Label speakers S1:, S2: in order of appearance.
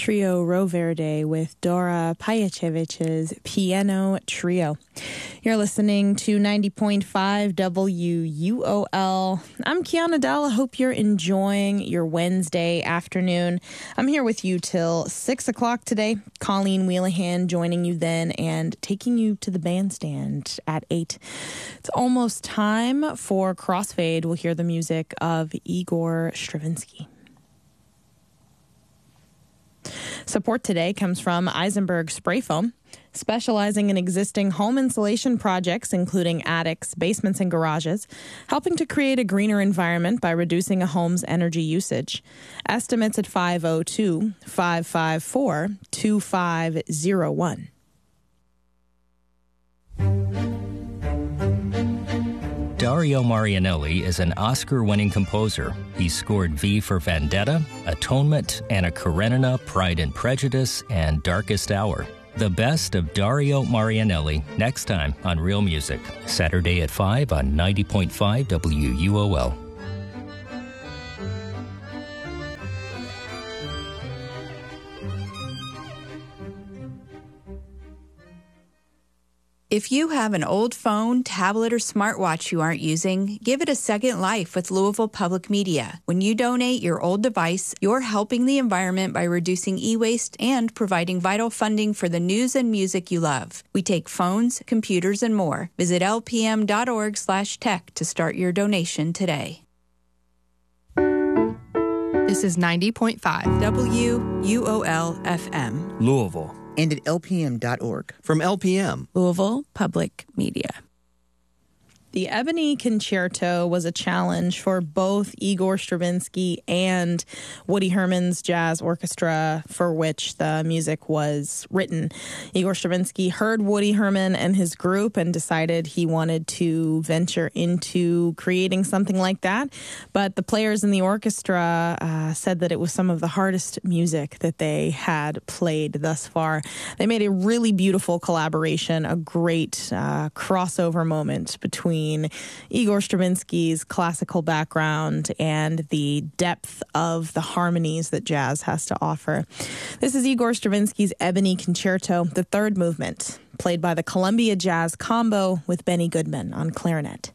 S1: Trio Roverde with Dora Pajacevich's Piano Trio. You're listening to 90.5 WUOL. I'm Kiana Dell. I hope you're enjoying your Wednesday afternoon. I'm here with you till 6 o'clock today. Colleen Wheelahan joining you then and taking you to the bandstand at 8. It's almost time for Crossfade. We'll hear the music of Igor Stravinsky. Support today comes from Eisenberg Spray Foam, specializing in existing home insulation projects, including attics, basements, and garages, helping to create a greener environment by reducing a home's energy usage. Estimates at 502-554-2501.
S2: Dario Marianelli is an Oscar-winning composer. He scored V for Vendetta, Atonement, Anna Karenina, Pride and Prejudice, and Darkest Hour. The best of Dario Marianelli next time on Real Music, Saturday at 5 on 90.5 WUOL.
S3: If you have an old phone, tablet, or smartwatch you aren't using, give it a second life with Louisville Public Media. When you donate your old device, you're helping the environment by reducing e-waste and providing vital funding for the news and music you love. We take phones, computers, and more. Visit lpm.org/tech to start your donation today.
S4: This is 90.5
S3: WUOL FM.
S5: Louisville.
S6: And at lpm.org.
S5: From LPM.
S4: Louisville Public Media.
S1: The Ebony Concerto was a challenge for both Igor Stravinsky and Woody Herman's jazz orchestra, for which the music was written. Igor Stravinsky heard Woody Herman and his group and decided he wanted to venture into creating something like that. But the players in the orchestra said that it was some of the hardest music that they had played thus far. They made a really beautiful collaboration, a great crossover moment between Igor Stravinsky's classical background and the depth of the harmonies that jazz has to offer. This is Igor Stravinsky's Ebony Concerto, the third movement, played by the Columbia Jazz Combo with Benny Goodman on clarinet.